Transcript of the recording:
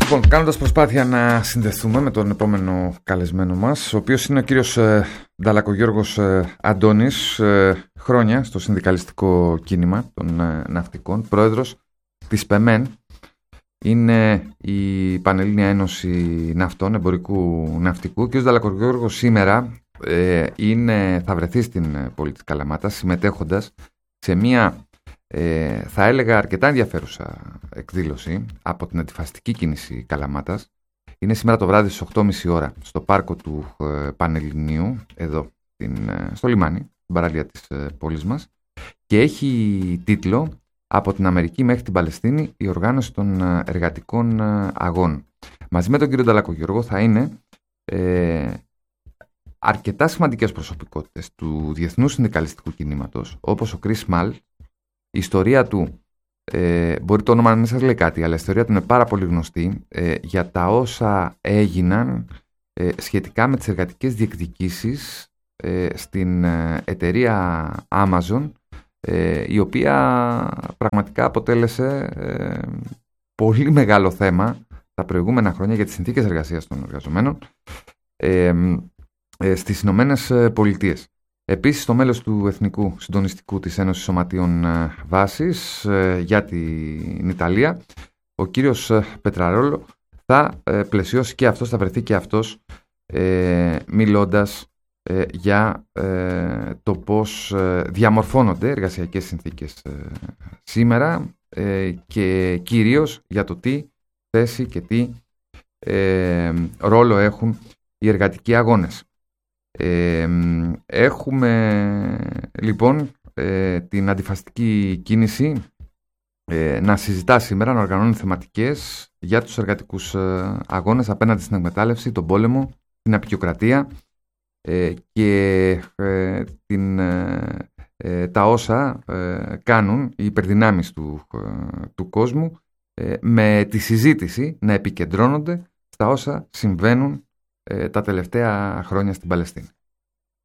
Λοιπόν, κάνοντας προσπάθεια να συνδεθούμε με τον επόμενο καλεσμένο μας, ο οποίος είναι ο κύριος Νταλακογιώργος Αντώνης, χρόνια στο συνδικαλιστικό κίνημα των ναυτικών, πρόεδρος της ΠΕΜΕΝ. Είναι η Πανελλήνια Ένωση Ναυτών, Εμπορικού Ναυτικού. Ο κύριος Νταλακογιώργος σήμερα θα βρεθεί στην πόλη της Καλαμάτας, συμμετέχοντας σε μια θα έλεγα αρκετά ενδιαφέρουσα εκδήλωση από την αντιφασιστική κίνηση Καλαμάτας. Είναι σήμερα το βράδυ στις 8.30 ώρα στο πάρκο του Πανελληνίου, εδώ στο λιμάνι, στην παραλία της πόλης μας, και έχει τίτλο «Από την Αμερική μέχρι την Παλαιστίνη, η οργάνωση των εργατικών αγώνων». Μαζί με τον κύριο Νταλακογιώργο θα είναι αρκετά σημαντικές προσωπικότητες του διεθνούς συνδικαλιστικού κινήματος, όπως ο Chris Small. Η ιστορία του, μπορεί το όνομα να μην σας λέει κάτι, αλλά η ιστορία του είναι πάρα πολύ γνωστή για τα όσα έγιναν σχετικά με τις εργατικές διεκδικήσεις στην εταιρεία Amazon, η οποία πραγματικά αποτέλεσε πολύ μεγάλο θέμα τα προηγούμενα χρόνια για τις συνθήκες εργασίας των εργαζομένων στις Ηνωμένες Πολιτείες. Επίσης, στο μέλος του Εθνικού Συντονιστικού της Ένωσης Σωματείων Βάσης για την Ιταλία, ο κύριος Πετραρόλο θα πλαισιώσει και αυτός, θα βρεθεί και αυτός μιλώντας για το πώς διαμορφώνονται εργασιακές συνθήκες σήμερα και κυρίως για το τι θέση και τι ρόλο έχουν οι εργατικοί αγώνες. Έχουμε λοιπόν την αντιφασιστική κίνηση να συζητά σήμερα, να οργανώνει θεματικές για τους εργατικούς αγώνες απέναντι στην εκμετάλλευση, τον πόλεμο, την απεικιοκρατία και τα όσα κάνουν οι υπερδυνάμεις του κόσμου, με τη συζήτηση να επικεντρώνονται στα όσα συμβαίνουν τα τελευταία χρόνια στην Παλαιστίνη.